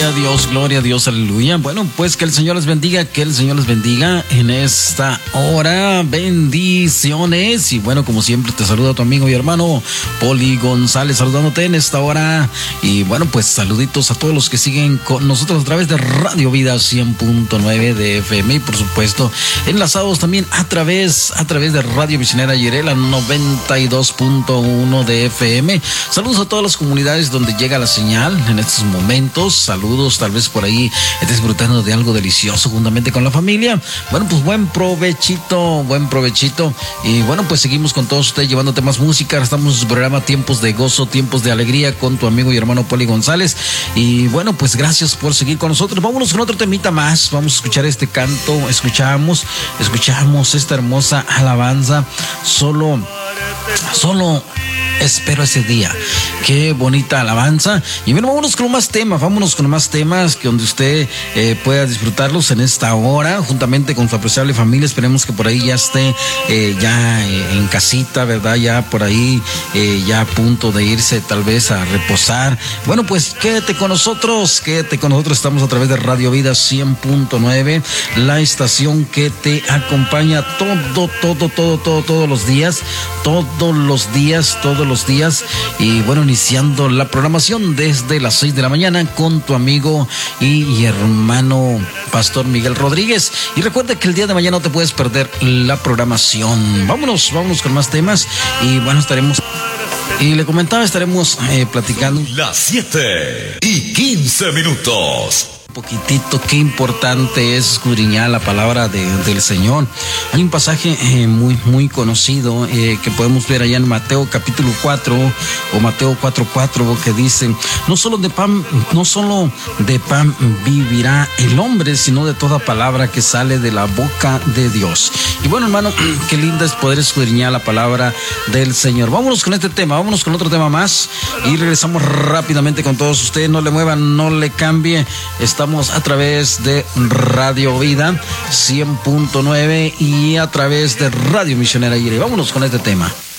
gloria a Dios, aleluya. Bueno, pues que el Señor les bendiga, en esta hora. Bendiciones. Y bueno, como siempre, te saluda tu amigo y hermano Poli González, saludándote en esta hora. Y bueno, pues saluditos a todos los que siguen con nosotros a través de Radio Vida 100.9 de FM, y por supuesto enlazados también a través de Radio Misionera Yirela 92.1 de FM. Saludos a todas las comunidades donde llega la señal en estos momentos. Saludos, tal vez por ahí estés disfrutando de algo delicioso juntamente con la familia. Bueno, pues buen provechito. Y bueno, pues seguimos con todos ustedes llevándote más música. Estamos en su programa Tiempos de Gozo, Tiempos de Alegría con tu amigo y hermano Poli González. Y bueno, pues gracias por seguir con nosotros. Vámonos con otro temita más. Vamos a escuchar este canto. Escuchamos esta hermosa alabanza. Solo espero ese día. Qué bonita alabanza. Y bueno, vámonos con más temas que donde usted pueda disfrutarlos en esta hora, juntamente con su apreciable familia. Esperemos que por ahí ya esté en casita, ¿verdad? Ya por ahí, ya a punto de irse tal vez a reposar. Bueno, pues quédate con nosotros. Estamos a través de Radio Vida 100.9, la estación que te acompaña todos los días. Y bueno, iniciando la programación desde las 6 de la mañana con tu amigo y hermano Pastor Miguel Rodríguez. Y recuerda que el día de mañana no te puedes perder la programación. Vámonos con más temas. Y bueno, estaremos platicando. Las 7:15. Un poquitito, qué importante es escudriñar la palabra del Señor. Hay un pasaje muy conocido que podemos ver allá en Mateo capítulo 4 o Mateo 4:4, que dice: no solo de pan vivirá el hombre, sino de toda palabra que sale de la boca de Dios. Y bueno, hermano, qué lindo es poder escudriñar la palabra del Señor. Vámonos con este tema, vámonos con otro tema más y regresamos rápidamente con todos ustedes. No le muevan, no le cambie. Estamos a través de Radio Vida 100.9 y a través de Radio Misionera Yirela. Vámonos con este tema.